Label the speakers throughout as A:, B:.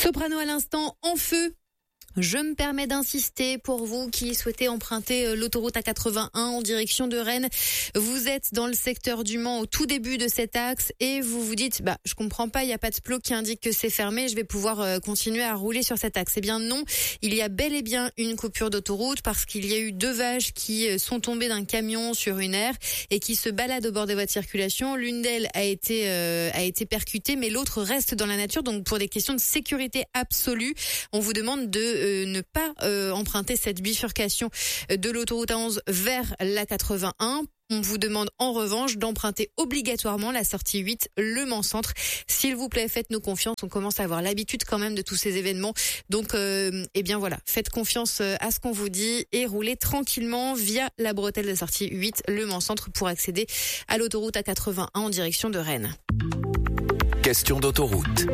A: Soprano à l'instant, en feu. Je me permets d'insister pour vous qui souhaitez emprunter l'autoroute A81 en direction de Rennes. Vous êtes dans le secteur du Mans au tout début de cet axe et vous vous dites, je comprends pas, il n'y a pas de plot qui indique que c'est fermé, je vais pouvoir continuer à rouler sur cet axe. Eh bien non, il y a bel et bien une coupure d'autoroute parce qu'il y a eu 2 vaches qui sont tombées d'un camion sur une aire et qui se baladent au bord des voies de circulation. L'une d'elles a été percutée, mais l'autre reste dans la nature. Donc pour des questions de sécurité absolue, on vous demande de ne pas emprunter cette bifurcation de l'autoroute A11 vers la 81. On vous demande en revanche d'emprunter obligatoirement la sortie 8, Le Mans Centre. S'il vous plaît, faites-nous confiance. On commence à avoir l'habitude quand même de tous ces événements. Donc, faites confiance à ce qu'on vous dit et roulez tranquillement via la bretelle de sortie 8, Le Mans Centre pour accéder à l'autoroute A81 en direction de Rennes.
B: Question d'autoroute.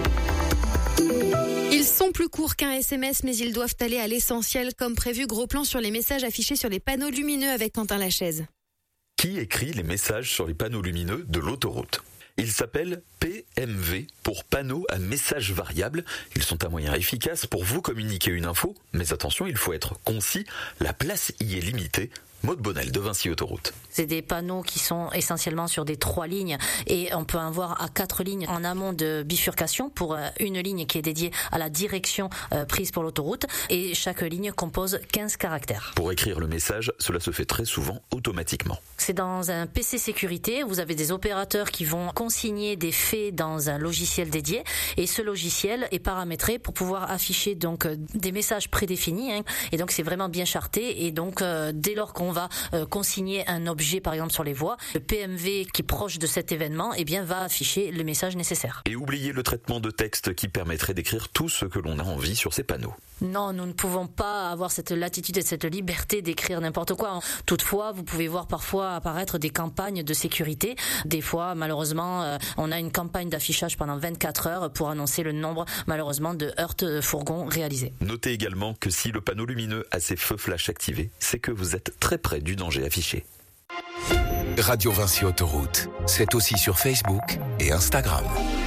A: Ils sont plus courts qu'un SMS, mais ils doivent aller à l'essentiel. Comme prévu, gros plan sur les messages affichés sur les panneaux lumineux avec Quentin Lachaise.
B: Qui écrit les messages sur les panneaux lumineux de l'autoroute ? Ils s'appellent PMV pour panneaux à messages variables. Ils sont un moyen efficace pour vous communiquer une info, mais attention, il faut être concis, la place y est limitée. Maude Bonnel de Vinci Autoroute.
C: C'est des panneaux qui sont essentiellement sur des 3 lignes et on peut en voir à 4 lignes en amont de bifurcation pour une ligne qui est dédiée à la direction prise pour l'autoroute et chaque ligne compose 15 caractères.
B: Pour écrire le message, cela se fait très souvent automatiquement.
C: C'est dans un PC sécurité, vous avez des opérateurs qui vont consigner des faits dans un logiciel dédié et ce logiciel est paramétré pour pouvoir afficher donc des messages prédéfinis et donc c'est vraiment bien charté et donc dès lors qu'on va consigner un objet par exemple sur les voies, le PMV qui est proche de cet événement va afficher le message nécessaire.
B: Et oubliez le traitement de texte qui permettrait d'écrire tout ce que l'on a envie sur ces panneaux.
C: Non, nous ne pouvons pas avoir cette latitude et cette liberté d'écrire n'importe quoi. Toutefois, vous pouvez voir parfois apparaître des campagnes de sécurité. Des fois, malheureusement, on a une campagne d'affichage pendant 24 heures pour annoncer le nombre, malheureusement, de heurts de fourgons réalisés.
B: Notez également que si le panneau lumineux a ses feux flash activés, c'est que vous êtes très près du danger affiché.
D: Radio Vinci Autoroute, c'est aussi sur Facebook et Instagram.